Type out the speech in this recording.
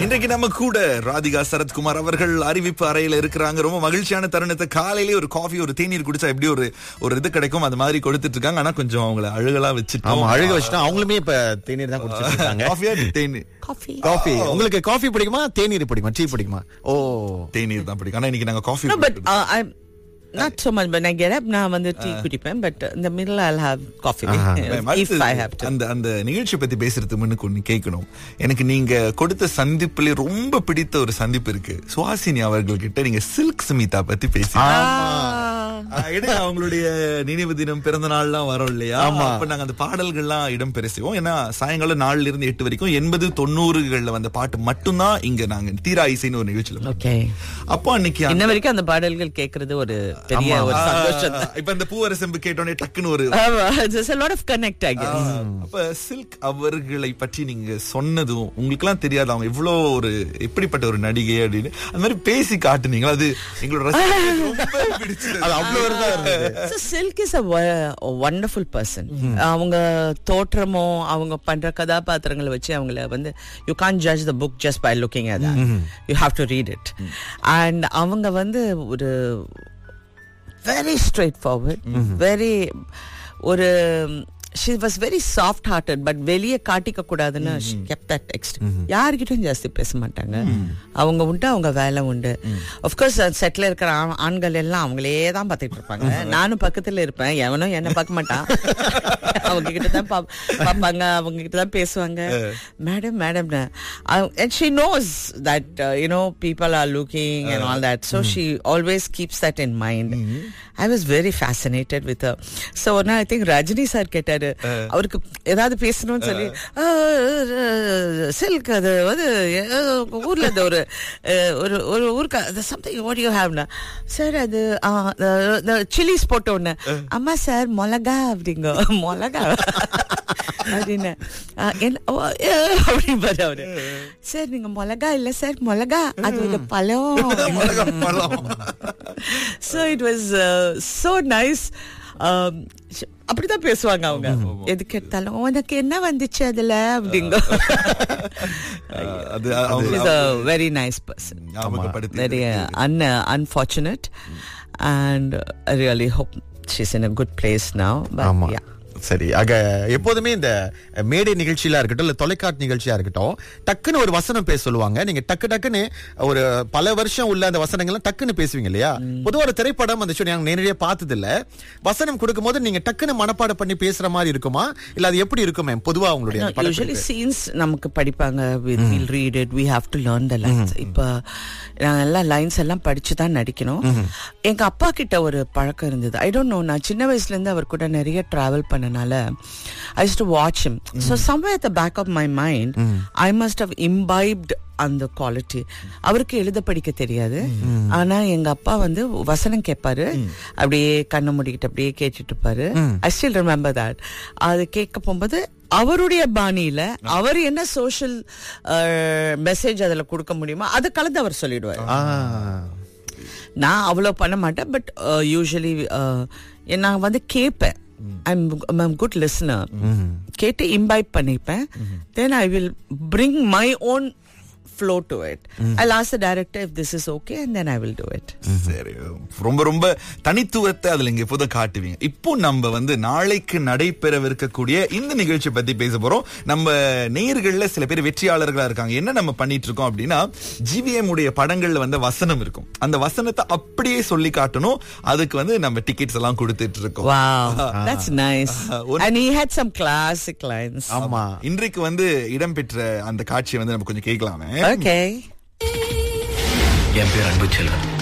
இன்றைக்கு நம்ம கூட ராதிகா சரத்குமார் அவர்கள் அறிவிப்பு அறையில இருக்கிறாங்க. ரொம்ப மகிழ்ச்சியான தருணத்தை காலையிலேயே ஒரு காஃபி ஒரு தேநீர் குடிச்சா எப்படி ஒரு இது கிடைக்கும் அது மாதிரி கொடுத்துட்டு இருக்காங்க. ஆனா கொஞ்சம் அவங்கள அழுகலா வச்சுட்டோம். அழுக வச்சுட்டோம். அவங்களுமே இப்ப தேநீர் தான் குடிச்சிட்டு இருக்காங்க. காஃபியா தேநீர்? காஃபி. உங்களுக்கு காஃபி பிடிக்குமா தேநீர் பிடிக்குமா டீ பிடிக்குமா? தேநீர் தான் பிடிக்கும். ஆனா இன்னைக்கு நாங்க coffee. Not so much, when I get up, நான் வந்து டீ குடிப்பேன். But in the middle I'll have coffee if I have to. அந்த நிகழ்ச்சி பத்தி பேசுறதுக்கு முன்னுக்கு ஒண்ணு கேட்கணும். எனக்கு நீங்க கொடுத்த சந்திப்புல ரொம்ப பிடித்த ஒரு சந்திப்பு இருக்கு. சுஹாசினி அவர்கள்கிட்ட நீங்க சில்க் ஸ்மிதா பத்தி அவங்களுடைய நினைவு தினம் பிறந்த நாள்லாம் வரும் இல்லையா? அப்ப நாங்க அந்த பாடல்கள்லாம் இடம் பெருசுவோம். ஏன்னா சாயங்காலம் 4 இருந்து 8 வரைக்கும் 80, 90கள்ல வந்த பாட்டு மட்டும்தான் இங்க நாங்க தீரா இசைன்னு ஒரு நிகழ்ச்சியில. அப்போ அன்னைக்கு இன்ன வரைக்கும் அந்த பாடல்கள் கேக்குறது ஒரு பெரிய ஒரு சந்தோஷம். இப்ப இந்த பூவரசம்பு கேட்டோனே டக்குன்னு ஒரு a lot of connect I guess. அப்ப சில்க் அவர்களை பற்றி நீங்க சொன்னதும் உங்களுக்கு எல்லாம் தெரியாது அவங்க இவ்வளவு ஒரு எப்படிப்பட்ட ஒரு நடிகை அப்படின்னு அந்த மாதிரி பேசி காட்டுனீங்க. அது எங்களோட ரொம்ப பிடிச்சது. So Silk is a wonderful person. அவங்க தோற்றமோ அவங்க பண்ற கதாபாத்திரங்களை வச்சு அவங்கள வந்து you can't judge the book just by looking at that. You have to read it. And அவங்க வந்து ஒரு very straightforward, very ஒரு she was very soft hearted but வெளியே காட்டிக்க கூடாதுன்னு she kept that extra. யார்கிட்டயும் ஜாஸ்தி பேச மாட்டாங்க. அவங்க உண்டு அவங்க வேலை உண்டு. of course செட்ல இருக்கிற ஆண்கள் எல்லாம் அவங்களே தான் பார்த்துட்டு இருப்பாங்க. நானும் பக்கத்துல இருப்பேன். எவனும் என்ன பார்க்க மாட்டான். அவங்க கிட்ட தான் பாப்பாங்க. அவங்க கிட்ட தான் பேசுவாங்க. Madam madam and she knows that people are looking and all that, so she always keeps that in mind. I was very fascinated with her. So now I think Rajini sir கேட்டாரு அவருக்கு ஏதாவது பேசணும்னு சொல்லி silk அது வந்து ஊர்ல ஒரு ஒரு ஊருக்கு something what do you have na sir அது சில்லிஸ் போட்டோன்னு அம்மா சார் மிளகா அப்படிங்க மிளகா அப்படின்னு அப்படி பாரு அவரு. சார் நீங்க மிளகா இல்ல சார் மிளகா அது ஒரு பழம். So it was so nice. அப்படிதான் பேசுவாங்க அவங்க. எது கேட்டாலும் உனக்கு என்ன வந்துச்சு அதுல அப்படிங்க. Very nice person, very unfortunate, and I really hope she's in a good place now. But yeah. சரி, ஆக எப்போதுமே இந்த மேடை நிகழ்ச்சியா இருக்கட்டும் இல்ல தொலைக்காட்சி நிகழ்ச்சியா இருக்கட்டும் டக்குன்னு ஒரு வசனம் பேச சொல்லுவாங்க. நீங்க டக்குன்னு ஒரு பல வருஷம் உள்ள அந்த வசனங்கள்லாம் டக்குன்னு பேசுவீங்க இல்லையா? பொதுவா ஒரு திரைப்படம் அந்த ஷோ நாங்க நேரடியா பார்த்தது இல்ல. வசனம் கொடுக்கும் போது நீங்க டக்குன்னு மனப்பாடம் பண்ணி பேசுற மாதிரி இருக்குமா இல்ல அது எப்படி இருக்குமே பொதுவா உங்களுடைய? Usually scenes நமக்கு படிப்பாங்க. We'll read it, we have to learn the lines. இப்ப நாங்க எல்லாம் லைன்ஸ் எல்லாம் படிச்சு தான் நடிக்கணும். எங்க அப்பா கிட்ட ஒரு பழக்கம் இருந்தது. I don't know, நான் சின்ன வயசுல இருந்து அவர் கூட நிறைய டிராவல் பண்ணனால I used to watch him. So somewhere at the back of my mind I must have imbibed அந்த குவாலிட்டி. அவருக்கு எழுத படிக்க தெரியாது. ஆனா எங்க அப்பா வந்து வசனம் கேட்பாரு. அப்படியே கண்ணை மூடிக்கிட்டு அப்படியே கேட்டுட்டு இருப்பாரு. I still remember that. அது கேட்க போகும்போது அவருடைய பாணியில அவர் என்ன சோஷியல் மெசேஜ் அதுல கொடுக்க முடியுமோ அதை கலந்து அவர் சொல்லிடுவார். நான் அவ்வளவு பண்ண மாட்டேன். பட் யூசுவலி நான் வந்து கேட்பேன். I'm a good listener. கேட்டு இம்பைப் பண்ணிப்பேன். Then I will bring my own flow to it. I'll ask the director if this is okay and then I will do it. சரி, ரொம்ப ரொம்ப தனித்துவத்தை அதுல இங்க எப்போதும் காட்டுவீங்க. இப்போ நம்ம வந்து நாளைக்கு நடைபெறவிருக்கக்கூடிய இந்த நிகழ்ச்சி பத்தி பேச போறோம். நம்ம நேயர்கள்ல சில பேர் வெற்றியாளர்களா இருக்காங்க. என்ன நம்ம பண்ணிட்டு இருக்கோம் அப்படின்னா GVM உடைய படங்கள்ல வந்து வசனம் இருக்கும். அந்த வசனத்தை அப்படியே சொல்லி காட்டணும். அதுக்கு வந்து நம்ம டிக்கெட்ஸ் எல்லாம் கொடுத்துட்டு இருக்கோம். Wow, that's nice. And he had some classic lines. ஆமா, இன்றைக்கு வந்து இடம்பெற்ற அந்த காட்சியை வந்து நம்ம கொஞ்சம் கேட்கலாமே. Okay. என் பேர் அன்பு செல்வன்.